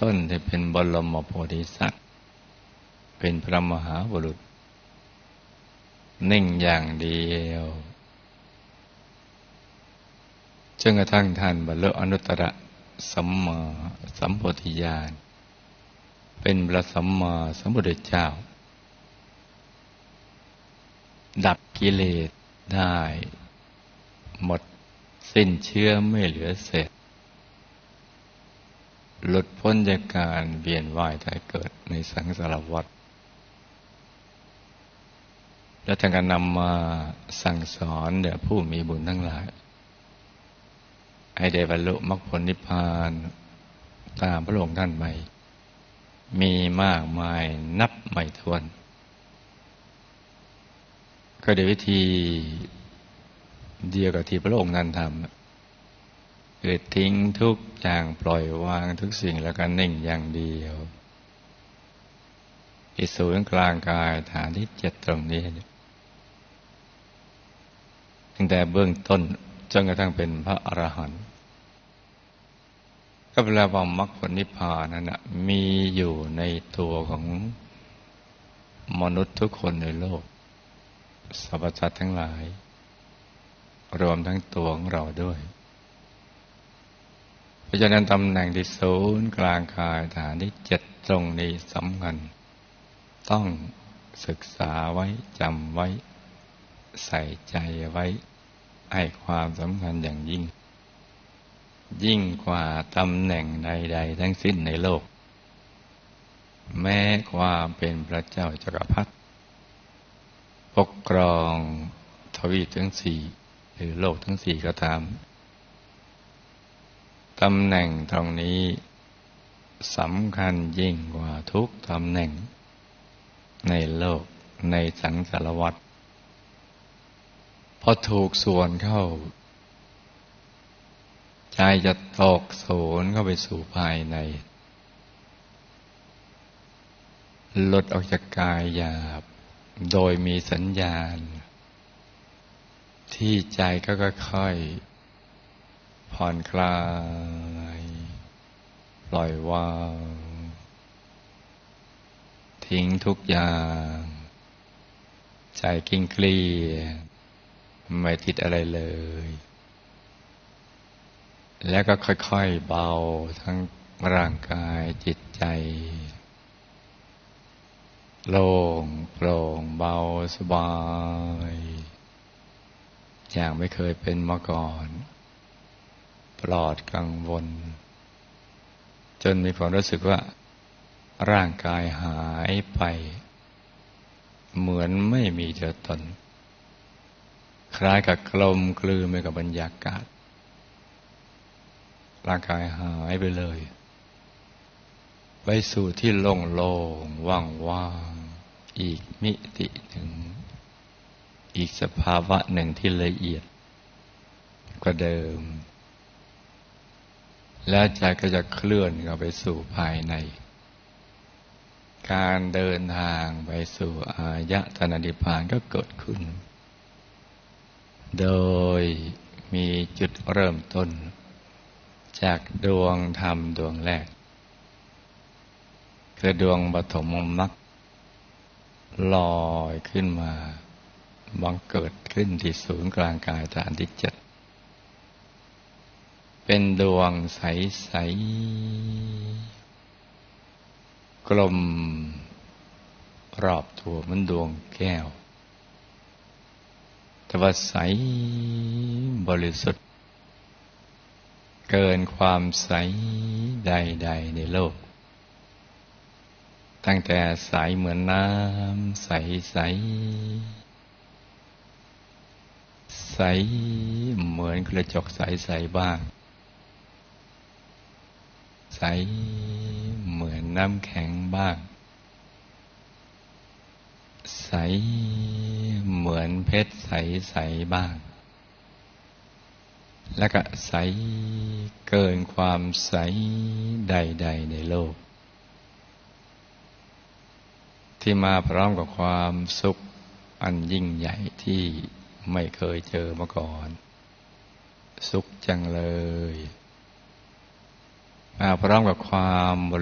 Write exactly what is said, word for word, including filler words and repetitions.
ต้นที่เป็นบรมโพธิสัตว์เป็นพระมหาบุรุษนิ่งอย่างเดียวจนกระทั่งท่านบรรลุอนุตตรสัมมาสัมโพธิญาณเป็นพระสัมมาสัมพุทธเจ้าดับกิเลสได้หมดสิ้นเชื้อไม่เหลือเศษหลุดพ้นจากการเวียนว่ายตายเกิดในสังสารวัฏและท่านก็นำมาสั่งสอนแด่ผู้มีบุญทั้งหลายให้ได้บรรลุมรรคผลนิพพานตามพระองค์ท่านไปมีมากมายนับไม่ถ้วนก็โดยวิธีเดียวกับที่พระองค์นั้นทำคือทิ้งทุกอย่างปล่อยวางทุกสิ่งแล้วก็นิ่งอย่างเดียวที่ศูนย์กลางกายฐานที่เจ็ดตรงนี้ตั้งแต่เบื้องต้นจนกระทั่งเป็นพระอรหันต์ก็แปลว่ามรรคผลนิพพานนั้นนะมีอยู่ในตัวของมนุษย์ทุกคนในโลกสรรพสัตว์ทั้งหลายรวมทั้งตัวของเราด้วยเพราะฉะนั้นตำแหน่งที่ศูนย์กลางกายฐานที่เจ็ดตรงนี้สำคัญต้องศึกษาไว้จำไว้ใส่ใจไว้ให้ความสำคัญอย่างยิ่งยิ่งกว่าตำแหน่งใดๆทั้งสิ้นในโลกแม้ความเป็นพระเจ้าจักรพรรดิปกครองทวีปทั้งสี่หรือโลกทั้งสี่ก็ตามตำแหน่งตรงนี้สำคัญยิ่งกว่าทุกตำแหน่งในโลกในสังสารวัฏพอถูกส่วนเข้าใจจะตกโสนเข้าไปสู่ภายในหลุดออกจากกายหยาบโดยมีสัญญาณที่ใจก็ค่อยๆผ่อนคลายปล่อยวางทิ้งทุกอย่างใจกิ้งเกลี้ยไม่ติดอะไรเลยแล้วก็ค่อยๆเบาทั้งร่างกายจิตใจโล่งโปร่งเบาสบายอย่างไม่เคยเป็นมาก่อนปลอดกังวลจนมีความรู้สึกว่าร่างกายหายไปเหมือนไม่มีตัวตนคล้ายกับกลมกลืนไปกับบรรยากาศร่างกายหายไปเลยไปสู่ที่โล่งโล่งว่างว่างอีกมิติหนึ่งอีกสภาวะหนึ่งที่ละเอียดกว่าเดิมแล้วใจก็จะเคลื่อนเข้าไปสู่ภายในการเดินทางไปสู่อายตนะนิพพานก็เกิดขึ้นโดยมีจุดเริ่มต้นจากดวงธรรมดวงแรกคือดวงปฐมมรรคลอยขึ้นมาบังเกิดขึ้นที่ศูนย์กลางกายฐานที่เจ็ดเป็นดวงใสๆกลมรอบตัวเหมือนดวงแก้วแต่ว่าใสบริสุทธิ์เกินความใสใดๆในโลกตั้งแต่ใสเหมือนน้ำใสใสใสเหมือนกระจกใสๆบ้างใสเหมือนน้ำแข็งบ้างใสเหมือนเพชรใสๆบ้างและก็ใสเกินความใสใดๆในโลกที่มาพร้อมกับความสุขอันยิ่งใหญ่ที่ไม่เคยเจอมาก่อนสุขจังเลยมาพร้อมกับความ